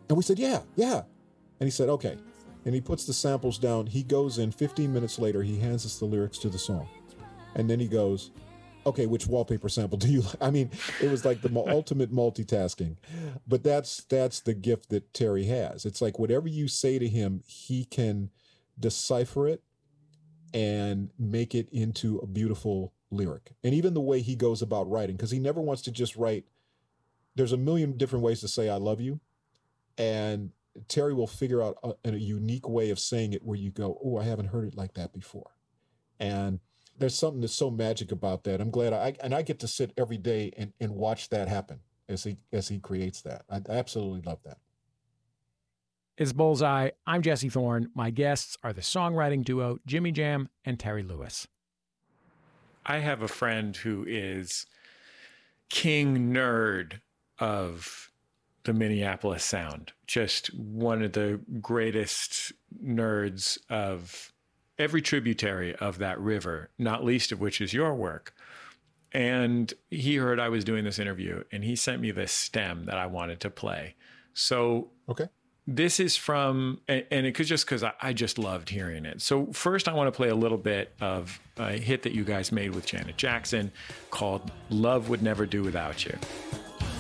And we said, yeah. And he said, okay. And he puts the samples down. He goes in 15 minutes later. He hands us the lyrics to the song. And then he goes, okay, which wallpaper sample do you like? I mean, it was like the ultimate multitasking. But that's the gift that Terry has. It's like whatever you say to him, he can decipher it and make it into a beautiful lyric. And even the way he goes about writing, because he never wants to just write. There's a million different ways to say I love you. And Terry will figure out a unique way of saying it where you go, oh, I haven't heard it like that before. And there's something that's so magic about that. I'm glad I get to sit every day and watch that happen as he creates that. I absolutely love that. It's Bullseye. I'm Jesse Thorne. My guests are the songwriting duo Jimmy Jam and Terry Lewis. I have a friend who is king nerd of the Minneapolis sound. Just one of the greatest nerds of every tributary of that river, not least of which is your work. And he heard I was doing this interview and he sent me this stem that I wanted to play. So okay. This is from, and it could just because I just loved hearing it. So first I want to play a little bit of a hit that you guys made with Janet Jackson called Love Would Never Do Without You.